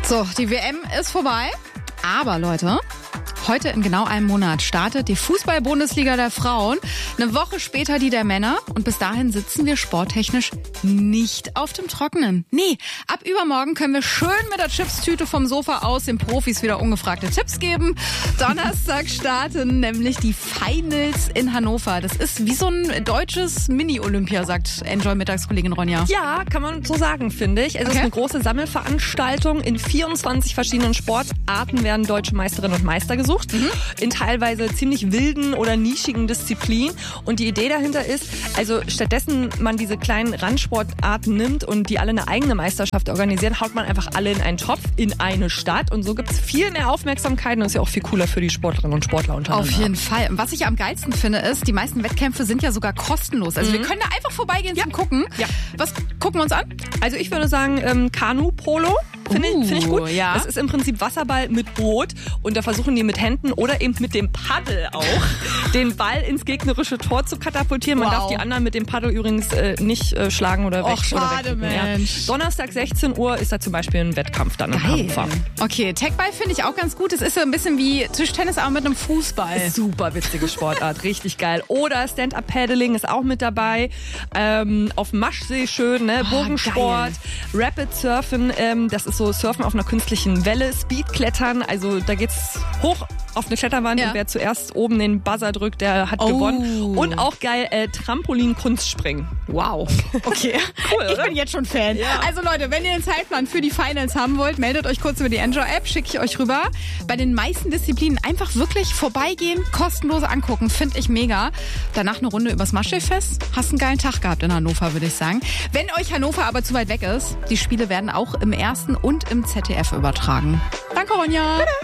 So, die WM ist vorbei. Aber Leute, heute in genau einem Monat startet die Fußball-Bundesliga der Frauen. Eine Woche später die der Männer. Und bis dahin sitzen wir sporttechnisch nicht auf dem Trockenen. Nee, ab übermorgen können wir schön mit der Chipstüte vom Sofa aus den Profis wieder ungefragte Tipps geben. Donnerstag starten nämlich die Finals in Hannover. Das ist wie so ein deutsches Mini-Olympia, sagt Enjoy-Mittagskollegin Ronja. Ja, kann man so sagen, finde ich. Es ist eine große Sammelveranstaltung. In 24 verschiedenen Sportarten werden deutsche Meisterinnen und Meister gesucht. In teilweise ziemlich wilden oder nischigen Disziplinen. Und die Idee dahinter ist, also stattdessen man diese kleinen Randsportarten nimmt und die alle eine eigene Meisterschaft organisieren, haut man einfach alle in einen Topf, in eine Stadt. Und so gibt es viel mehr Aufmerksamkeit und ist ja auch viel cooler für die Sportlerinnen und Sportler untereinander. Auf jeden Fall. Und was ich am geilsten finde, ist, die meisten Wettkämpfe sind ja sogar kostenlos. Also wir können da einfach vorbeigehen zum Gucken. Ja. Was gucken wir uns an? Also ich würde sagen Kanu-Polo. Finde ich gut. Ja. Das ist im Prinzip Wasserball mit Boot und da versuchen die mit Händen oder eben mit dem Paddel auch den Ball ins gegnerische Tor zu katapultieren. Man darf die anderen mit dem Paddel übrigens nicht schlagen oder weg. Schade, Mensch. Ja. Donnerstag 16 Uhr ist da zum Beispiel ein Wettkampf dann in Hannover. Okay, Tagball finde ich auch ganz gut. Es ist so ein bisschen wie Tischtennis, aber mit einem Fußball. Super witzige Sportart, richtig geil. Oder Stand-Up-Paddling ist auch mit dabei. Auf Maschsee schön, ne? Bogensport, Rapid Surfen, das ist so Surfen auf einer künstlichen Welle, Speedklettern, also da geht's hoch auf eine Kletterwand und wer zuerst oben den Buzzer drückt, der hat gewonnen. Und auch geil, Trampolin-Kunstspringen. Wow. Okay. Cool, oder? Ich bin jetzt schon Fan. Ja. Also Leute, wenn ihr den Zeitplan für die Finals haben wollt, meldet euch kurz über die Enjoy-App, schicke ich euch rüber. Bei den meisten Disziplinen einfach wirklich vorbeigehen, kostenlos angucken, finde ich mega. Danach eine Runde übers Maschsee-Fest. Hast einen geilen Tag gehabt in Hannover, würde ich sagen. Wenn euch Hannover aber zu weit weg ist, die Spiele werden auch im Ersten und im ZDF übertragen. Danke, Ronja. Bitte.